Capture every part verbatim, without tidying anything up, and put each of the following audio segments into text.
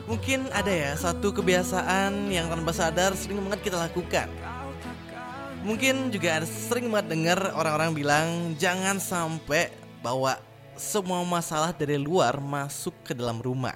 Mungkin ada ya satu kebiasaan yang tanpa sadar sering banget kita lakukan. Mungkin juga ada sering banget dengar orang-orang bilang jangan sampai bawa semua masalah dari luar masuk ke dalam rumah.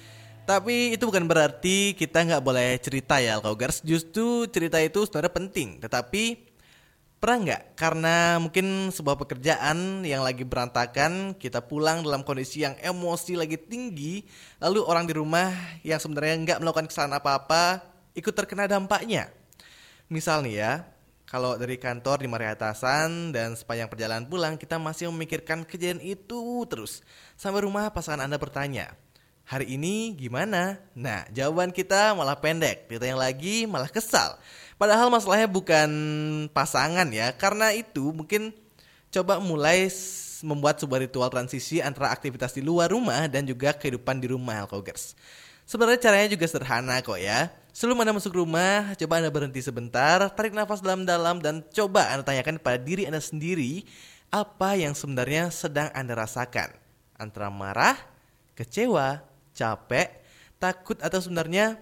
Tapi itu bukan berarti kita nggak boleh cerita ya Alkaugers. Justru cerita itu sebenarnya penting. Tetapi pernah nggak karena mungkin sebuah pekerjaan yang lagi berantakan, kita pulang dalam kondisi yang emosi lagi tinggi, lalu orang di rumah yang sebenarnya nggak melakukan kesalahan apa-apa ikut terkena dampaknya. Misal nih ya, kalau dari kantor dimarahi atasan dan sepanjang perjalanan pulang kita masih memikirkan kejadian itu terus. Sampai rumah pasangan Anda bertanya, hari ini gimana? Nah, jawaban kita malah pendek, ditanya lagi malah kesal. Padahal masalahnya bukan pasangan ya. Karena itu mungkin coba mulai membuat sebuah ritual transisi antara aktivitas di luar rumah dan juga kehidupan di rumah Alkaugers. Sebenarnya caranya juga sederhana kok ya. Sebelum Anda masuk rumah, coba Anda berhenti sebentar, tarik nafas dalam-dalam dan coba Anda tanyakan kepada diri Anda sendiri apa yang sebenarnya sedang Anda rasakan. Antara marah, kecewa, capek, takut atau sebenarnya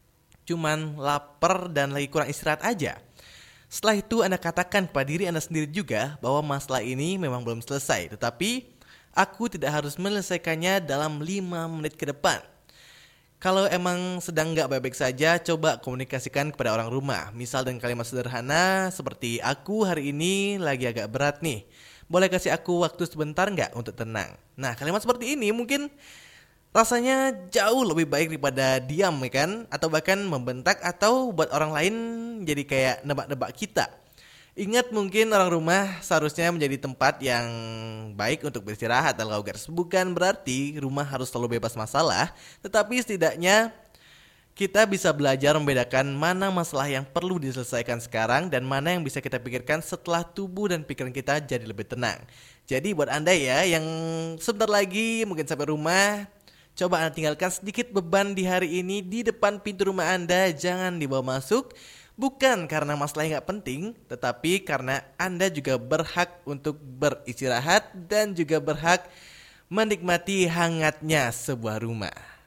cuman lapar dan lagi kurang istirahat aja. Setelah itu Anda katakan kepada diri Anda sendiri juga bahwa masalah ini memang belum selesai, tetapi aku tidak harus menyelesaikannya dalam lima menit ke depan. Kalau emang sedang gak baik-baik saja, coba komunikasikan kepada orang rumah. Misal dengan kalimat sederhana seperti, aku hari ini lagi agak berat nih, boleh kasih aku waktu sebentar gak untuk tenang? Nah, kalimat seperti ini mungkin rasanya jauh lebih baik daripada diam ya kan? Atau bahkan membentak atau buat orang lain jadi kayak nebak-nebak kita. Ingat mungkin orang rumah seharusnya menjadi tempat yang baik untuk beristirahat Alkaugers. Bukan berarti rumah harus selalu bebas masalah, tetapi setidaknya kita bisa belajar membedakan mana masalah yang perlu diselesaikan sekarang dan mana yang bisa kita pikirkan setelah tubuh dan pikiran kita jadi lebih tenang. Jadi buat Anda ya yang sebentar lagi mungkin sampai rumah, coba Anda tinggalkan sedikit beban di hari ini di depan pintu rumah Anda. Jangan dibawa masuk. Bukan karena masalahnya gak penting, tetapi karena Anda juga berhak untuk beristirahat dan juga berhak menikmati hangatnya sebuah rumah.